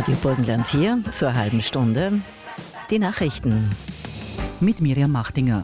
Radio Burgenland hier zur halben Stunde. Die Nachrichten. Mit Miriam Machtinger.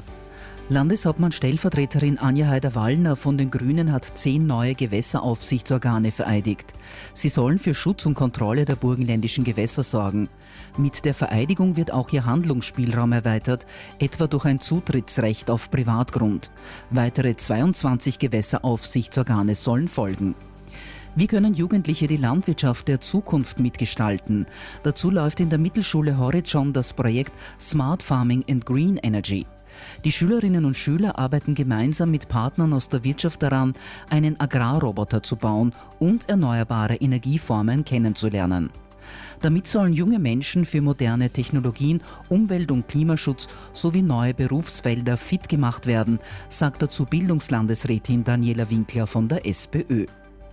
Landeshauptmann-Stellvertreterin Anja Haider-Wallner von den Grünen hat 10 neue Gewässeraufsichtsorgane vereidigt. Sie sollen für Schutz und Kontrolle der burgenländischen Gewässer sorgen. Mit der Vereidigung wird auch ihr Handlungsspielraum erweitert, etwa durch ein Zutrittsrecht auf Privatgrund. Weitere 22 Gewässeraufsichtsorgane sollen folgen. Wie können Jugendliche die Landwirtschaft der Zukunft mitgestalten? Dazu läuft in der Mittelschule Horizon das Projekt Smart Farming and Green Energy. Die Schülerinnen und Schüler arbeiten gemeinsam mit Partnern aus der Wirtschaft daran, einen Agrarroboter zu bauen und erneuerbare Energieformen kennenzulernen. Damit sollen junge Menschen für moderne Technologien, Umwelt- und Klimaschutz sowie neue Berufsfelder fit gemacht werden, sagt dazu Bildungslandesrätin Daniela Winkler von der SPÖ.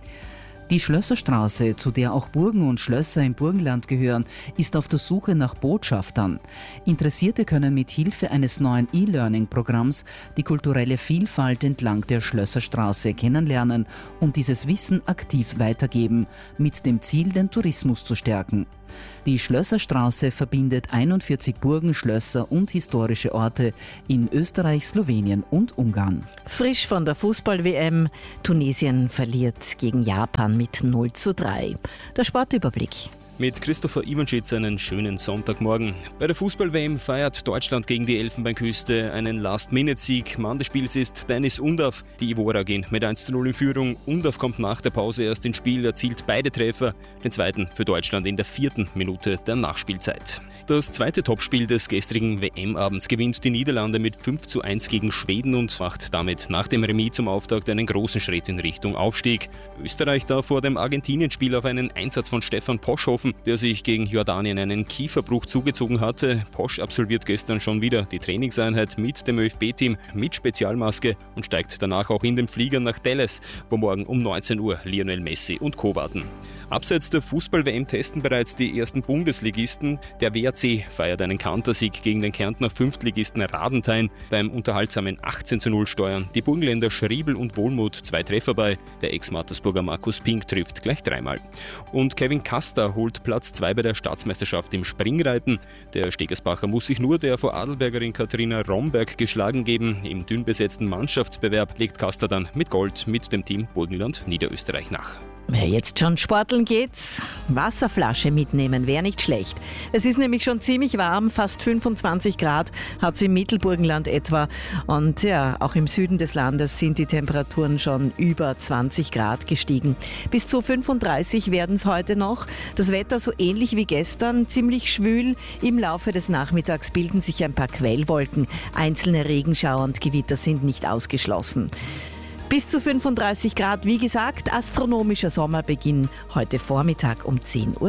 Die Schlösserstraße, zu der auch Burgen und Schlösser im Burgenland gehören, ist auf der Suche nach Botschaftern. Interessierte können mit Hilfe eines neuen E-Learning-Programms die kulturelle Vielfalt entlang der Schlösserstraße kennenlernen und dieses Wissen aktiv weitergeben, mit dem Ziel, den Tourismus zu stärken. Die Schlösserstraße verbindet 41 Burgen, Schlösser und historische Orte in Österreich, Slowenien und Ungarn. Frisch von der Fußball-WM. Tunesien verliert gegen Japan mit 0:3. Der Sportüberblick. Mit Christopher Ivanschitz einen schönen Sonntagmorgen. Bei der Fußball-WM feiert Deutschland gegen die Elfenbeinküste einen Last-Minute-Sieg. Mann des Spiels ist Dennis Undav. Die Ivora gehen mit 1:0 in Führung. Undav kommt nach der Pause erst ins Spiel, erzielt beide Treffer. Den zweiten für Deutschland in der 4. Minute der Nachspielzeit. Das zweite Topspiel des gestrigen WM-Abends gewinnt die Niederlande mit 5:1 gegen Schweden und macht damit nach dem Remis zum Auftakt einen großen Schritt in Richtung Aufstieg. Österreich darf vor dem Argentinien-Spiel auf einen Einsatz von Stefan Posch hoffen, der sich gegen Jordanien einen Kieferbruch zugezogen hatte. Posch absolviert gestern schon wieder die Trainingseinheit mit dem ÖFB-Team mit Spezialmaske und steigt danach auch in den Flieger nach Dallas, wo morgen um 19 Uhr Lionel Messi und Co. warten. Abseits der Fußball-WM testen bereits die ersten Bundesligisten. Der WAC feiert einen Kantersieg gegen den Kärntner Fünftligisten Radenthein. Beim unterhaltsamen 18:0 steuern die Burgenländer Schriebel und Wohlmuth 2 Treffer bei. Der Ex-Mattersburger Markus Pink trifft gleich 3-mal. Und Kevin Kasta holt Platz 2 bei der Staatsmeisterschaft im Springreiten. Der Stegersbacher muss sich nur der Vorarlbergerin Katharina Romberg geschlagen geben. Im dünn besetzten Mannschaftsbewerb legt Kasta dann mit Gold mit dem Team Burgenland Niederösterreich nach. Wer jetzt schon sporteln geht, Wasserflasche mitnehmen wäre nicht schlecht. Es ist nämlich schon ziemlich warm, fast 25 Grad hat es im Mittelburgenland etwa. Und ja, auch im Süden des Landes sind die Temperaturen schon über 20 Grad gestiegen. Bis zu 35 werden es heute noch. Das Wetter so ähnlich wie gestern, ziemlich schwül. Im Laufe des Nachmittags bilden sich ein paar Quellwolken. Einzelne Regenschauer und Gewitter sind nicht ausgeschlossen. Bis zu 35 Grad, wie gesagt, astronomischer Sommerbeginn heute Vormittag um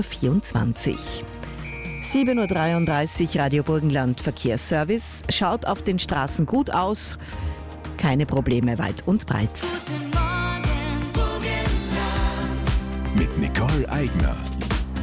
10:24 Uhr. 7:33 Uhr Radio Burgenland Verkehrsservice. Schaut auf den Straßen gut aus. Keine Probleme weit und breit. Mit Nicole Eigner.